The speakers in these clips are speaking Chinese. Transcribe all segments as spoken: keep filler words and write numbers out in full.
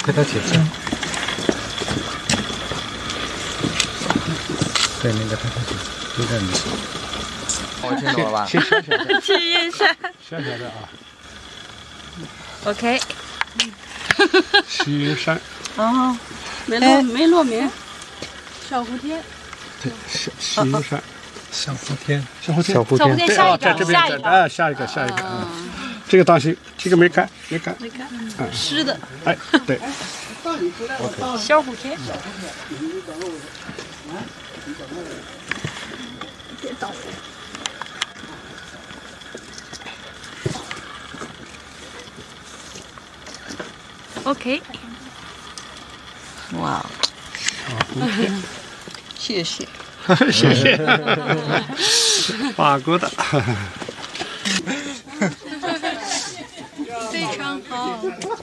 推到铁车。对，那个推到铁车，就在里。 我听懂了吧？ 先小小的， 去云山。 小小的啊。 OK。 西云山。 哦，没落没落名。小蝴蝶。 对，西西云山。小蝴蝶，小蝴蝶， 小蝴蝶，下一个， 在这边，在啊，下一个，下一个，嗯，这个当心，这个没开，没开， 没开，嗯，湿的， 哎，对， 小蝴蝶，别倒了 ，OK， 哇，谢谢。 谢谢，法国的， 非常好。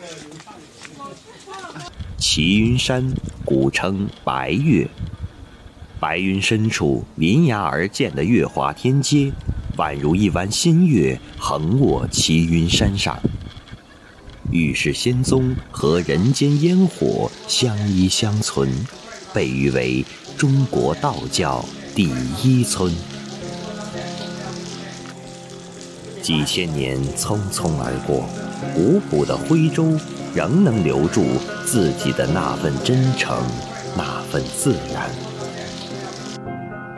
齐云山古称白岳，白云深处临崖而建的月华天阶，宛如一弯新月横卧齐云山上。玉氏仙踪和人间烟火相依相存，被誉为中国道教第一村。几千年匆匆而过，古朴的徽州仍能留住自己的那份真诚，那份自然。